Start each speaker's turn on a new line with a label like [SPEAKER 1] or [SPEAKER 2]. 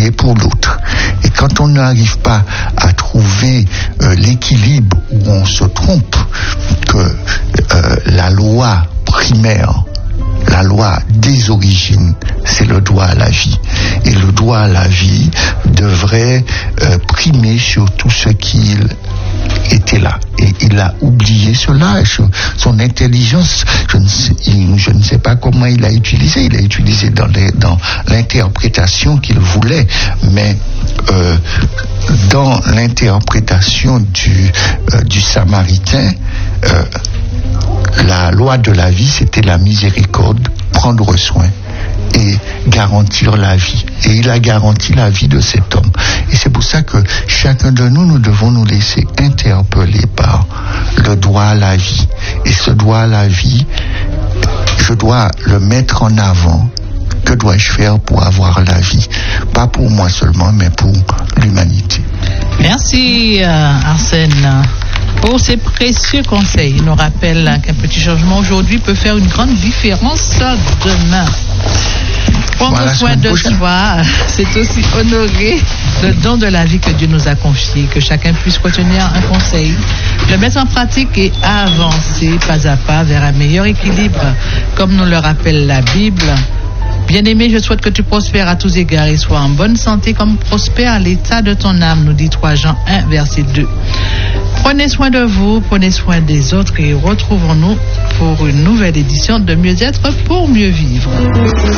[SPEAKER 1] et pour l'autre. Et quand on n'arrive pas à trouver l'équilibre où on se trompe, que la loi primaire, la loi des origines, c'est le droit à la vie. Et le droit à la vie devrait primer sur tout ce qu'il était là. Et il a oublié cela. Son intelligence, je ne sais pas comment il a utilisé. Il a utilisé dans l'interprétation qu'il voulait. Mais dans l'interprétation du Samaritain, la loi de la vie, c'était la miséricorde, prendre soin et garantir la vie. Et il a garanti la vie de cet homme. Et c'est pour ça que chacun de nous devons nous laisser interpeller par le droit à la vie. Et ce droit à la vie, je dois le mettre en avant. Que dois-je faire pour avoir la vie? Pas pour moi seulement, mais pour l'humanité.
[SPEAKER 2] Merci Arsène pour ces précieux conseils. Il nous rappelle qu'un petit changement aujourd'hui peut faire une grande différence demain. Prendre soin de soi, c'est aussi honorer le don de la vie que Dieu nous a confié. Que chacun puisse retenir un conseil, le mettre en pratique et avancer pas à pas vers un meilleur équilibre, comme nous le rappelle la Bible. Bien-aimé, je souhaite que tu prospères à tous égards et sois en bonne santé comme prospère l'état de ton âme, nous dit 3 Jean 1, verset 2. Prenez soin de vous, prenez soin des autres et retrouvons-nous pour une nouvelle édition de Mieux-être pour mieux vivre.